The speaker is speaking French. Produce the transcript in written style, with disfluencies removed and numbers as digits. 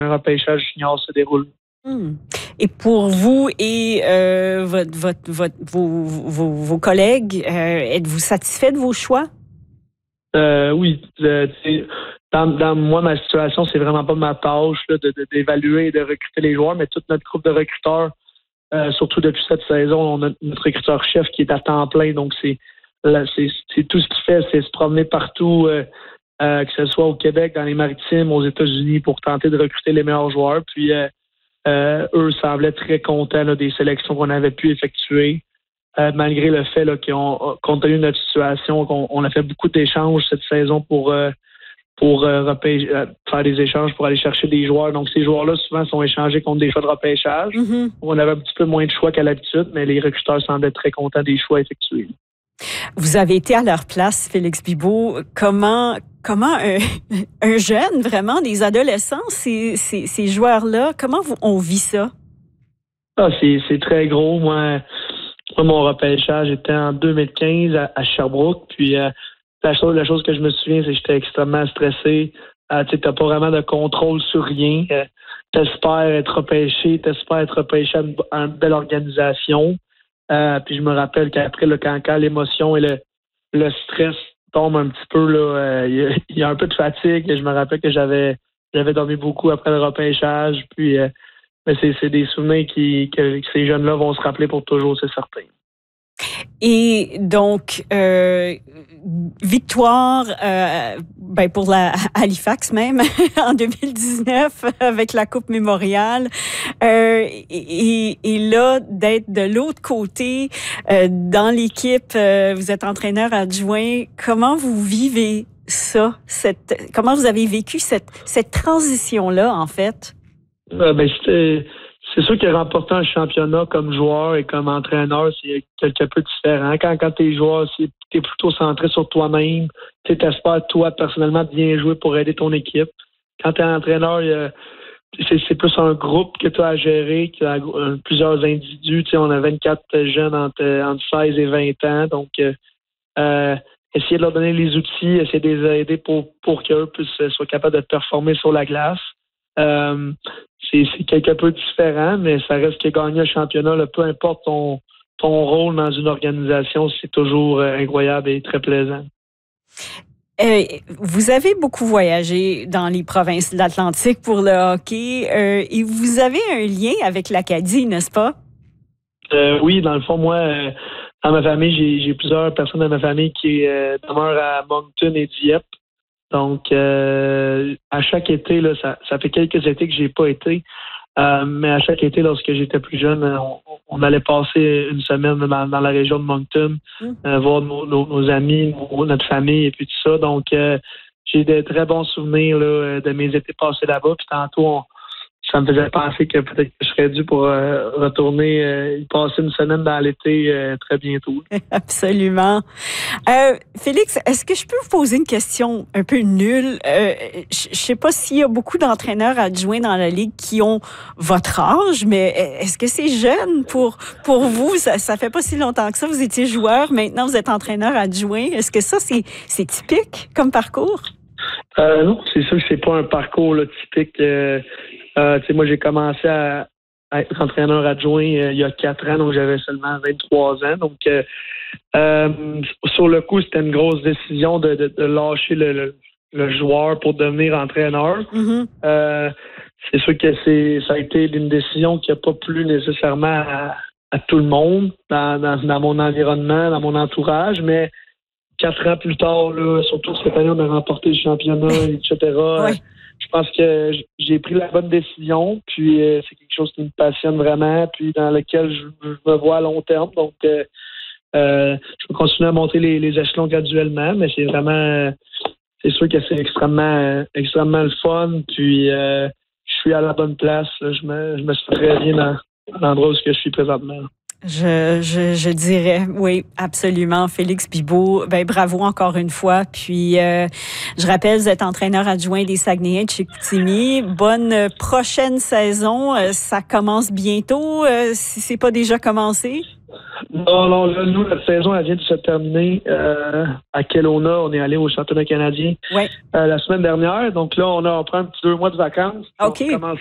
repêchage junior se déroule. Et pour vous et vos collègues, êtes-vous satisfait de vos choix? Oui. Dans moi, ma situation, c'est vraiment pas ma tâche là, d'évaluer et de recruter les joueurs, mais toute notre groupe de recruteurs, surtout depuis cette saison, on a notre recruteur-chef qui est à temps plein. Donc, c'est tout ce qu'il fait, c'est se promener partout, que ce soit au Québec, dans les Maritimes, aux États-Unis, pour tenter de recruter les meilleurs joueurs. Puis, eux semblaient très contents là, des sélections qu'on avait pu effectuer, malgré le fait là, compte tenu de notre situation, qu'on a fait beaucoup d'échanges cette saison pour faire des échanges pour aller chercher des joueurs. Donc, ces joueurs-là, souvent, sont échangés contre des choix de repêchage. On avait un petit peu moins de choix qu'à l'habitude, mais les recruteurs semblaient très contents des choix effectués. Vous avez été à leur place, Félix Bibeau. Comment un jeune, vraiment, des adolescents, ces joueurs-là, comment on vit ça? C'est très gros. Moi, mon repêchage était en 2015 à Sherbrooke. Puis la chose que je me souviens, c'est que j'étais extrêmement stressé. Tu n'as pas vraiment de contrôle sur rien. T'espères être repêché à une belle organisation. Puis je me rappelle qu'après, là, quand l'émotion et le stress tombent un petit peu, là, il y a un peu de fatigue. Et je me rappelle que j'avais dormi beaucoup après le repêchage. Puis mais c'est des souvenirs que ces jeunes-là vont se rappeler pour toujours, c'est certain. Et donc, victoire pour la Halifax même en 2019 avec la Coupe Mémorial. Et là, d'être de l'autre côté dans l'équipe, vous êtes entraîneur adjoint. Comment vous vivez ça? Comment vous avez vécu cette transition-là, en fait? C'est sûr que remporter un championnat comme joueur et comme entraîneur, c'est quelque peu différent. Quand t'es joueur, t'es plutôt centré sur toi-même. Tu t'espères, toi, personnellement, bien jouer pour aider ton équipe. Quand t'es entraîneur, c'est plus un groupe que tu as à gérer, que plusieurs individus. On a 24 jeunes entre 16 et 20 ans. Donc, essayer de leur donner les outils, essayer de les aider pour qu'eux soient capables de performer sur la glace. C'est quelque peu différent, mais ça reste que gagner un championnat, là, peu importe ton rôle dans une organisation, c'est toujours incroyable et très plaisant. Vous avez beaucoup voyagé dans les provinces de l'Atlantique pour le hockey et vous avez un lien avec l'Acadie, n'est-ce pas? Oui, dans le fond, moi, dans ma famille, j'ai plusieurs personnes dans ma famille qui demeurent à Moncton et Dieppe. Donc, à chaque été, là, ça fait quelques étés que j'ai pas été, mais à chaque été, lorsque j'étais plus jeune, on allait passer une semaine dans la région de Moncton, voir nos amis, notre famille et puis tout ça. Donc, j'ai de très bons souvenirs là, de mes étés passés là-bas. Puis tantôt, ça me faisait penser que peut-être que je serais dû pour retourner y passer une semaine dans l'été très bientôt. Absolument. Félix, est-ce que je peux vous poser une question un peu nulle? Je sais pas s'il y a beaucoup d'entraîneurs adjoints dans la Ligue qui ont votre âge, mais est-ce que c'est jeune pour vous? Ça fait pas si longtemps que ça. Vous étiez joueur, maintenant vous êtes entraîneur adjoint. Est-ce que ça, c'est typique comme parcours? Non, c'est sûr que c'est pas un parcours là, typique. Moi, j'ai commencé à être entraîneur adjoint il y a 4 ans, donc j'avais seulement 23 ans. Donc, sur le coup, c'était une grosse décision de lâcher le joueur pour devenir entraîneur. C'est sûr que ça a été une décision qui n'a pas plu nécessairement à tout le monde dans mon environnement, dans mon entourage, mais 4 ans plus tard, là, surtout cette année, on a remporté le championnat, etc. Ouais. Je pense que j'ai pris la bonne décision, puis c'est quelque chose qui me passionne vraiment, puis dans lequel je me vois à long terme. Donc, je vais continuer à monter les échelons graduellement, mais c'est vraiment, c'est sûr que c'est extrêmement le fun, puis je suis à la bonne place. Là, je me sens très bien dans l'endroit où je suis présentement. Je dirais, oui, absolument. Félix Bibeau, bravo encore une fois. Puis, je rappelle, vous êtes entraîneur adjoint des Saguenayens de Chicoutimi. Bonne prochaine saison. Ça commence bientôt, si c'est pas déjà commencé. Non, là, nous, notre saison, elle vient de se terminer à Kelowna. On est allé au championnat canadien la semaine dernière. Donc là, on prend un petit 2 mois de vacances. OK. On commence